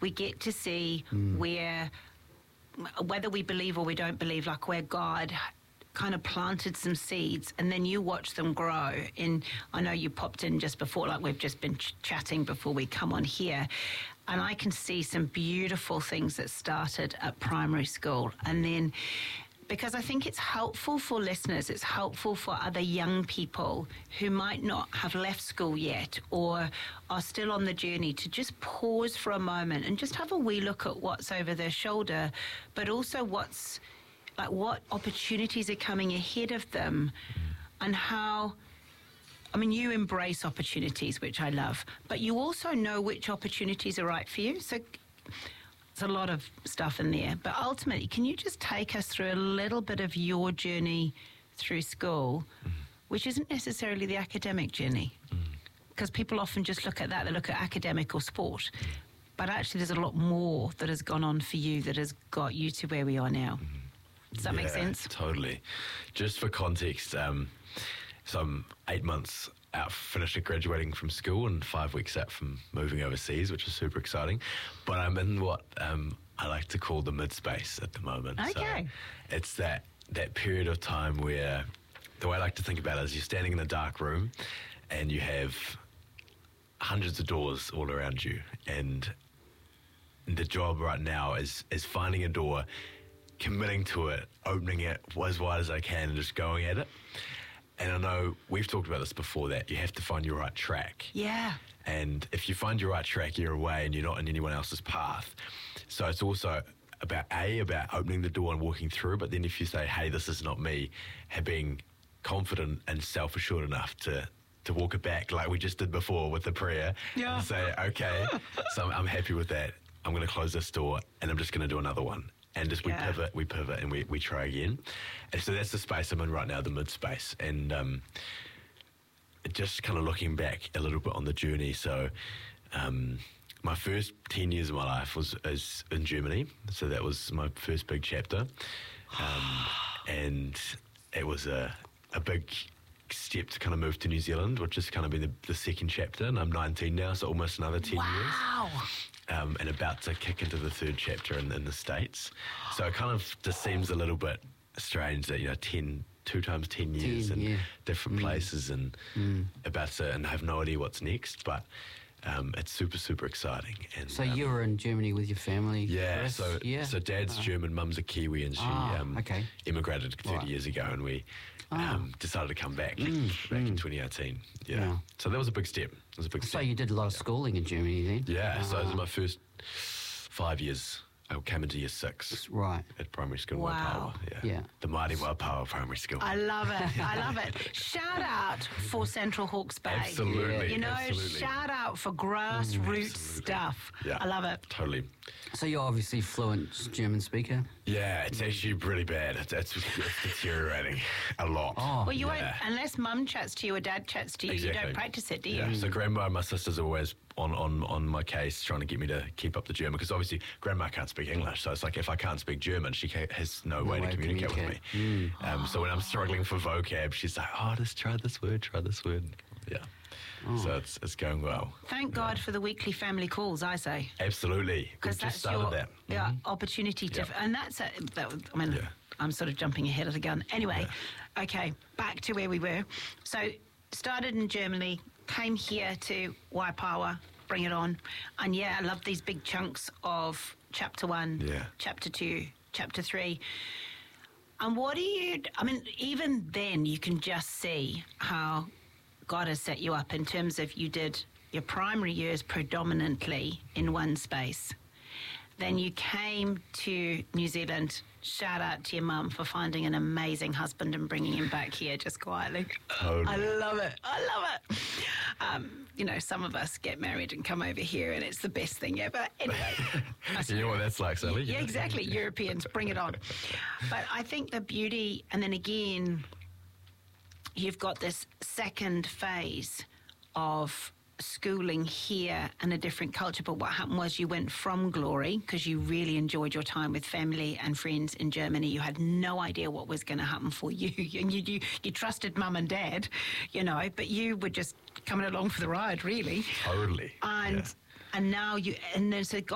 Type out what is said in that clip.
we get to see whether we believe or we don't believe, like where God kind of planted some seeds and then you watch them grow. And I know you popped in just before, like we've just been chatting before we come on here, and I can see some beautiful things that started at primary school. And then, because I think it's helpful for listeners, it's helpful for other young people who might not have left school yet or are still on the journey, to just pause for a moment and just have a wee look at what's over their shoulder, but also what opportunities are coming ahead of them, and how, I mean, you embrace opportunities, which I love, but you also know which opportunities are right for you. So there's a lot of stuff in there. But ultimately, can you just take us through a little bit of your journey through school, which isn't necessarily the academic journey? Because people often just look at that, they look at academic or sport. But actually, there's a lot more that has gone on for you that has got you to where we are now. Does that make sense? Totally. Just for context, so I'm 8 months out, finished graduating from school, and 5 weeks out from moving overseas, which is super exciting. But I'm in what I like to call the mid-space at the moment. Okay. So it's that period of time where, the way I like to think about it is, you're standing in a dark room and you have hundreds of doors all around you, and the job right now is finding a door, committing to it, opening it as wide as I can, and just going at it. And I know we've talked about this before, that you have to find your right track. Yeah. And if you find your right track, you're away and you're not in anyone else's path. So it's also about opening the door and walking through. But then if you say, hey, this is not me, being confident and self-assured enough to walk it back, like we just did before with the prayer. Yeah. And say, okay, so I'm happy with that. I'm going to close this door and I'm just going to do another one. And just we pivot and we try again. And so that's the space I'm in right now, the mid-space. And just kind of looking back a little bit on the journey. So my first 10 years of my life is in Germany. So that was my first big chapter. And it was a big step to kind of move to New Zealand, which has kind of been the second chapter. And I'm 19 now, so almost another 10 years. Wow. And about to kick into the third chapter in the States. So it kind of just seems a little bit strange that, 2 times 10 years in different places and about to, and I have no idea what's next, but it's super, super exciting. And so you were in Germany with your family? Yeah, so Dad's German, Mum's a Kiwi, and she immigrated 30 years ago, and we decided to come back in 2018. Yeah. So that was a big step. So you did a lot of schooling in Germany then? Yeah, so it was my first 5 years. I came into year 6 at primary school. Wow. Waipawa, yeah. The mighty Waipawa primary school. I love it. I love it. Shout out for Central Hawke's Bay. Absolutely. Shout out for grassroots stuff. Yeah. I love it. Totally. So you're obviously fluent German speaker? Yeah, it's actually really bad. It's deteriorating a lot. Oh, well, you won't, unless mum chats to you or dad chats to you, you don't practice it, do you? Yeah, so grandma and my sister's always on my case, trying to get me to keep up the German, because obviously grandma can't speak English, so it's like if I can't speak German, she has no way to communicate with me. So when I'm struggling for vocab, she's like, just try this word. Yeah. So it's going well. Thank God for the weekly family calls, I say. Absolutely. Because that's your opportunity to... And that's... I'm sort of jumping ahead of the gun. Anyway, okay, back to where we were. So started in Germany, came here to Waipawa, bring it on. And I love these big chunks of chapter 1, chapter 2, chapter 3. And even then you can just see how God has set you up in terms of you did your primary years predominantly in one space. Then you came to New Zealand. Shout out to your mum for finding an amazing husband and bringing him back here just quietly. Totally. I love it. Some of us get married and come over here and it's the best thing ever. Anyway. You know what that's like, Sally? Yeah, exactly. Europeans, bring it on. But I think the beauty, and then again, you've got this second phase of schooling here and a different culture. But what happened was you went from glory, because you really enjoyed your time with family and friends in Germany. You had no idea what was going to happen for you. And you trusted mum and dad, but you were just coming along for the ride, really. Totally. And now so